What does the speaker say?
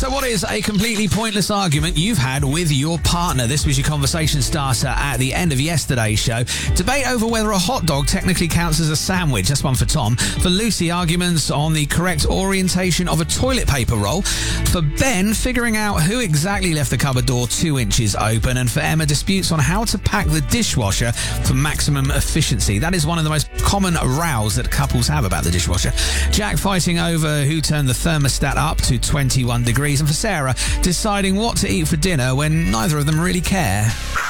So what is a completely pointless argument you've had with your partner? This was your conversation starter at the end of yesterday's show. Debate over whether a hot dog technically counts as a sandwich. That's one for Tom. For Lucy, arguments on the correct orientation of a toilet paper roll. For Ben, figuring out who exactly left the cupboard door 2 inches open. And for Emma, disputes on how to pack the dishwasher for maximum efficiency. That is one of the most common rows that couples have about the dishwasher. Jack fighting over who turned the thermostat up to 21 degrees. And for Sarah, deciding what to eat for dinner when neither of them really care.